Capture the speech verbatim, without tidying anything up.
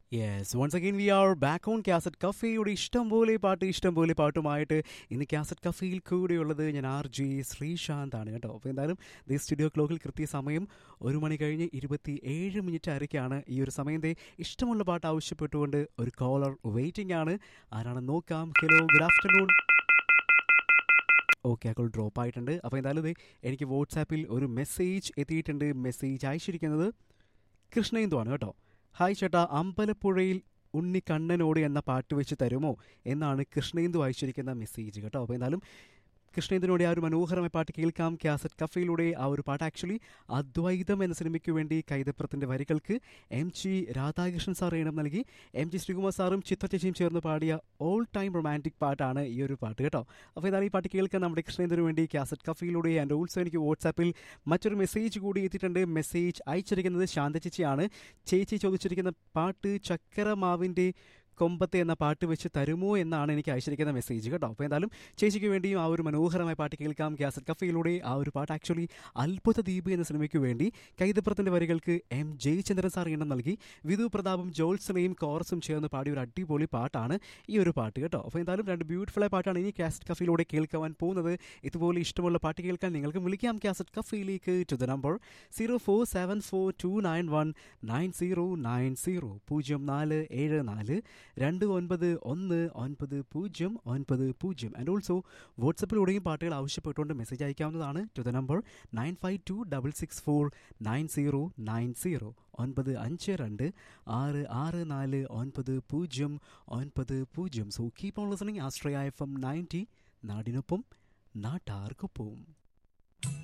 Yes, once again we are back on cassette കഫേയുടെ ഇഷ്ടം പോലെ പാട്ട് ഇഷ്ടം പോലെ പാട്ടുമായിട്ട് ഇന്ന് കാസറ്റ് കഫേയിൽ കൂടെയുള്ളത് ഞാൻ ആർ ജെ ശ്രീശാന്ത് ആണ് കേട്ടോ. അപ്പോൾ എന്തായാലും ദി സ്റ്റുഡിയോ ക്ലോക്കിൽ കൃത്യസമയം ഒരു മണി കഴിഞ്ഞ് ഇരുപത്തി ഏഴ് മിനിറ്റ് ആയിരിക്കാണ്. ഈ ഒരു സമയത്തെ ഇഷ്ടമുള്ള പാട്ട് ആവശ്യപ്പെട്ടുകൊണ്ട് ഒരു കോളർ വെയിറ്റിംഗ് ആണ്. ആരാണെന്ന് നോക്കാം. Hello, good afternoon. Okay, അക്കോൾ drop ആയിട്ടുണ്ട്. അപ്പോൾ എന്തായാലും ദേ എനിക്ക് വാട്സാപ്പിൽ ഒരു മെസ്സേജ് എത്തിയിട്ടുണ്ട്. മെസ്സേജ് അയച്ചിരിക്കുന്നത് കൃഷ്ണേന്ദു ആണ് കേട്ടോ. ഹായ് ചേട്ടാ, അമ്പലപ്പുഴയിൽ ഉണ്ണിക്കണ്ണനോട് എന്ന പാട്ട് വെച്ച് തരുമോ എന്നാണ് കൃഷ്ണേന്ദു അയച്ചിരിക്കുന്ന മെസ്സേജ് കേട്ടോ. അപ്പോൾ എന്തായാലും കൃഷ്ണേന്ദുവിനോട് ആ ഒരു മനോഹരമായ പാട്ട് കേൾക്കാം കാസറ്റ് കഫയിലൂടെ. ആ ഒരു പാട്ട് ആക്ച്വലി അദ്വൈതം എന്ന സിനിമയ്ക്ക് വേണ്ടി കൈതപ്രത്തിൻ്റെ വരികൾക്ക് എം ജി രാധാകൃഷ്ണൻ സാർ ഈണം നൽകി എം ജി ശ്രീകുമാർ സാറും ചിത്ര ചേച്ചിയും ചേർന്ന് പാടിയ ഓൾ ടൈം റൊമാൻറ്റിക് പാട്ടാണ് ഈ ഒരു പാട്ട് കേട്ടോ. അപ്പോൾ ഏതായാലും ഈ പാട്ട് കേൾക്കാൻ നമ്മുടെ കൃഷ്ണേന്ദുവിന് വേണ്ടി കാസറ്റ് കഫയിലൂടെ. ആൻഡ് ഓൾസോ എനിക്ക് വാട്സാപ്പിൽ മറ്റൊരു മെസ്സേജ് കൂടി എത്തിയിട്ടുണ്ട്. മെസ്സേജ് അയച്ചിരിക്കുന്നത് ശാന്ത ചേച്ചിയാണ്. ചേച്ചി ചോദിച്ചിരിക്കുന്ന പാട്ട് ചക്കരമാവിൻ്റെ കൊമ്പത്തെ എന്ന പാട്ട് വെച്ച് തരുമോ എന്നാണ് എനിക്ക് അയച്ചിരിക്കുന്ന മെസ്സേജ് കേട്ടോ. അപ്പോൾ എന്തായാലും ചേച്ചിക്ക് വേണ്ടിയും ആ ഒരു മനോഹരമായ പാട്ട് കേൾക്കാം കാസറ്റ് കഫയിലൂടെ. ആ ഒരു പാട്ട് ആക്ച്വലി അത്ഭുത ദ്വീപ് എന്ന സിനിമയ്ക്ക് വേണ്ടി കൈതപ്രത്തിൻ്റെ വരികൾക്ക് എം ജയചന്ദ്രൻ സാർ ഈണം നൽകി വിധു പ്രതാപും ജോൾസണയും കോറസും ചേർന്ന് പാടിയ ഒരു അടിപൊളി പാട്ടാണ് ഈ ഒരു പാട്ട് കേട്ടോ. അപ്പോൾ എന്തായാലും രണ്ട് ബ്യൂട്ടിഫുള്ളായ പാട്ടാണ് ഇനി കാസറ്റ് കഫയിലൂടെ കേൾക്കുവാൻ പോകുന്നത്. ഇതുപോലെ ഇഷ്ടമുള്ള പാട്ട് കേൾക്കാൻ നിങ്ങൾക്ക് വിളിക്കാം cassette കഫയിലേക്ക് to the number zero four seven four to nine one nine zero nine zero പൂജ്യം നാല് ഏഴ് നാല് രണ്ട് ഒൻപത് ഒന്ന് ഒൻപത് പൂജ്യം ഒൻപത് പൂജ്യം. ആൻഡ് ഓൾസോ വാട്സപ്പിലൂടെയും പാട്ടുകൾ ആവശ്യപ്പെട്ടുകൊണ്ട് മെസ്സേജ് അയക്കാവുന്നതാണ് to the number nine five to double six four nine zero nine zero ഒൻപത് അഞ്ച് രണ്ട് ആറ് ആറ് നാല് ഒൻപത് പൂജ്യം ഒൻപത് പൂജ്യം. So keep on listening Ashraya F M ninety, നാടിനൊപ്പം നാട്ടാർക്കൊപ്പം.